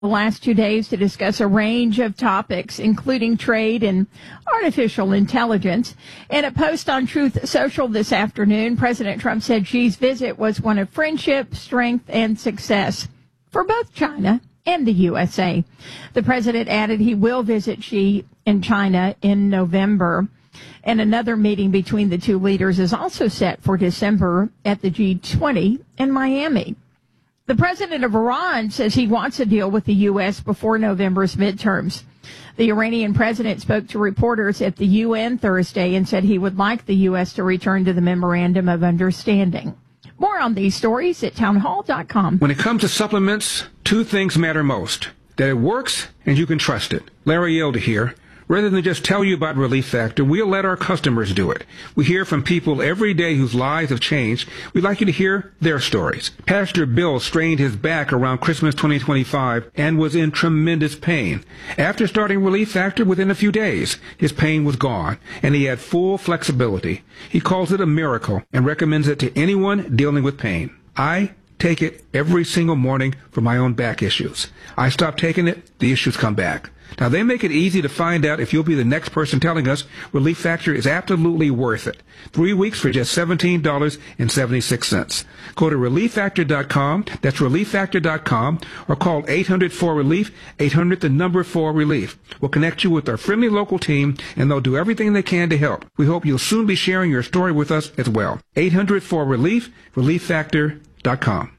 the last 2 days to discuss a range of topics, including trade and artificial intelligence. In a post on Truth Social this afternoon, President Trump said Xi's visit was one of friendship, strength, and success for both China and the USA. The president added he will visit Xi in China in November. And another meeting between the two leaders is also set for December at the G20 in Miami. The president of Iran says he wants a deal with the U.S. before November's midterms. The Iranian president spoke to reporters at the UN Thursday and said he would like the U.S. to return to the Memorandum of Understanding. More on these stories at townhall.com. When it comes to supplements, two things matter most: that it works and you can trust it. Larry Elder here. Rather than just tell you about Relief Factor, we'll let our customers do it. We hear from people every day whose lives have changed. We'd like you to hear their stories. Pastor Bill strained his back around Christmas 2025 and was in tremendous pain. After starting Relief Factor, within a few days, his pain was gone, and he had full flexibility. He calls it a miracle and recommends it to anyone dealing with pain. I take it every single morning for my own back issues. I stop taking it, the issues come back. Now, they make it easy to find out if you'll be the next person telling us Relief Factor is absolutely worth it. 3 weeks for just $17.76. Go to ReliefFactor.com, that's ReliefFactor.com, or call 800-4RELIEF, 800-4RELIEF. We'll connect you with our friendly local team, and they'll do everything they can to help. We hope you'll soon be sharing your story with us as well. 800-4RELIEF, ReliefFactor.com.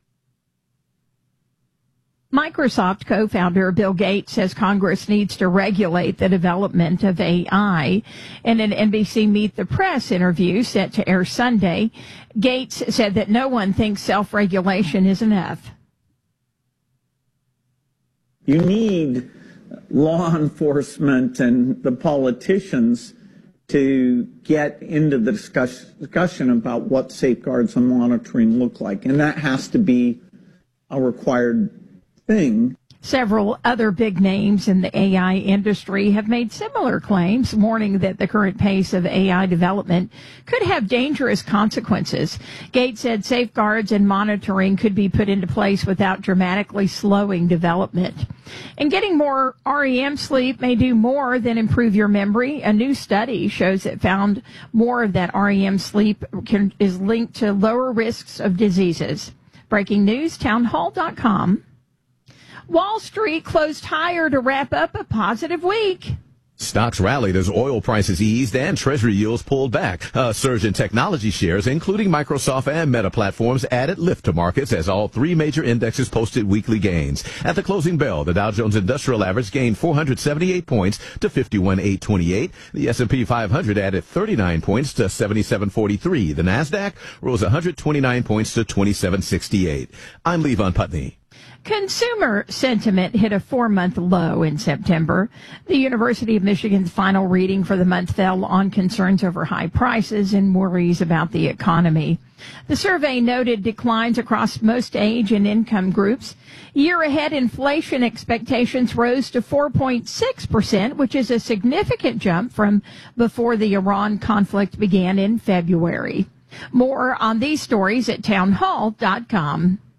Microsoft co-founder Bill Gates says Congress needs to regulate the development of AI. In an NBC Meet the Press interview set to air Sunday, Gates said that no one thinks self-regulation is enough. You need law enforcement and the politicians to get into the discussion about what safeguards and monitoring look like, and that has to be a required thing. Several other big names in the AI industry have made similar claims, warning that the current pace of AI development could have dangerous consequences. Gates said safeguards and monitoring could be put into place without dramatically slowing development. And getting more REM sleep may do more than improve your memory. A new study shows it found more of that REM sleep is linked to lower risks of diseases. Breaking news, townhall.com. Wall Street closed higher to wrap up a positive week. Stocks rallied as oil prices eased and Treasury yields pulled back. A surge in technology shares, including Microsoft and Meta platforms, added lift to markets as all three major indexes posted weekly gains. At the closing bell, the Dow Jones Industrial Average gained 478 points to 51,828. The S&P 500 added 39 points to 7743. The Nasdaq rose 129 points to 2768. I'm Levon Putney. Consumer sentiment hit a 4-month low in September. The University of Michigan's final reading for the month fell on concerns over high prices and worries about the economy. The survey noted declines across most age and income groups. Year-ahead inflation expectations rose to 4.6%, which is a significant jump from before the Iran conflict began in February. More on these stories at townhall.com.